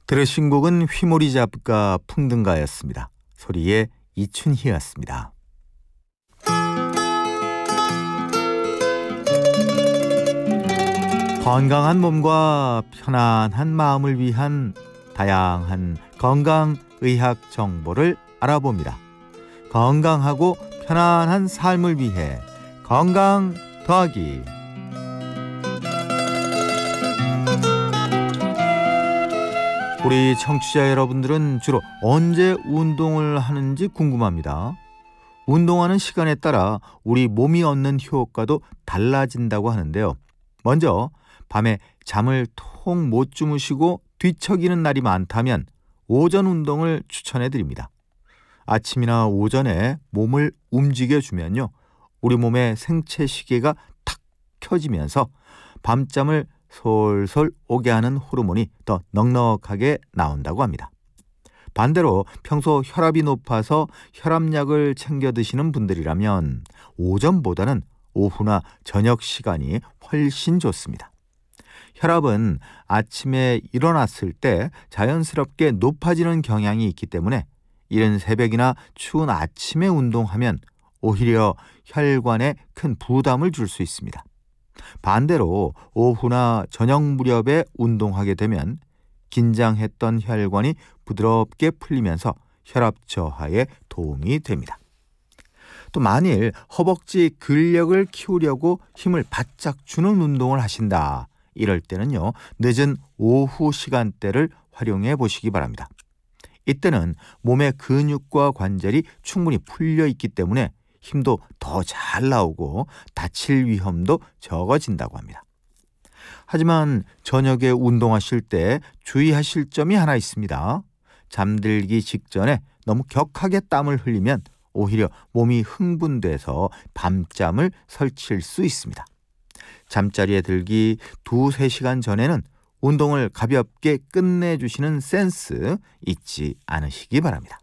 들으신 곡은 휘모리 잡가 풍등가였습니다. 소리의 이춘희였습니다. 건강한 몸과 편안한 마음을 위한 다양한 건강의학 정보를 알아봅니다. 건강하고 편안한 삶을 위해 건강 더하기. 우리 청취자 여러분들은 주로 언제 운동을 하는지 궁금합니다. 운동하는 시간에 따라 우리 몸이 얻는 효과도 달라진다고 하는데요. 먼저 밤에 잠을 통 못 주무시고 뒤척이는 날이 많다면 오전 운동을 추천해 드립니다. 아침이나 오전에 몸을 움직여주면요, 우리 몸의 생체 시계가 탁 켜지면서 밤잠을 솔솔 오게 하는 호르몬이 더 넉넉하게 나온다고 합니다. 반대로 평소 혈압이 높아서 혈압약을 챙겨 드시는 분들이라면 오전보다는 오후나 저녁 시간이 훨씬 좋습니다. 혈압은 아침에 일어났을 때 자연스럽게 높아지는 경향이 있기 때문에 이른 새벽이나 추운 아침에 운동하면 오히려 혈관에 큰 부담을 줄 수 있습니다. 반대로 오후나 저녁 무렵에 운동하게 되면 긴장했던 혈관이 부드럽게 풀리면서 혈압 저하에 도움이 됩니다. 또 만일 허벅지 근력을 키우려고 힘을 바짝 주는 운동을 하신다, 이럴 때는요, 늦은 오후 시간대를 활용해 보시기 바랍니다. 이때는 몸의 근육과 관절이 충분히 풀려 있기 때문에 힘도 더 잘 나오고 다칠 위험도 적어진다고 합니다. 하지만 저녁에 운동하실 때 주의하실 점이 하나 있습니다. 잠들기 직전에 너무 격하게 땀을 흘리면 오히려 몸이 흥분돼서 밤잠을 설칠 수 있습니다. 잠자리에 들기 2-3시간 전에는 운동을 가볍게 끝내주시는 센스 잊지 않으시기 바랍니다.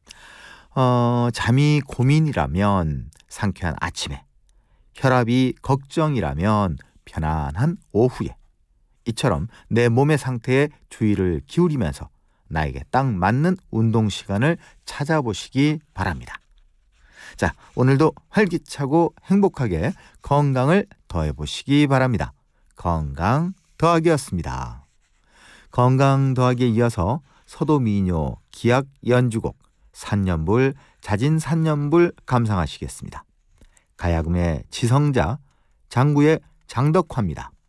잠이 고민이라면 상쾌한 아침에, 혈압이 걱정이라면 편안한 오후에, 이처럼 내 몸의 상태에 주의를 기울이면서 나에게 딱 맞는 운동 시간을 찾아보시기 바랍니다. 자, 오늘도 활기차고 행복하게 건강을 더해보시기 바랍니다. 건강 더하기였습니다. 건강 더하기에 이어서 서도미녀 기악 연주곡 산년불 자진산년불 감상하시겠습니다. 가야금의 지성자 장구의 장덕화입니다.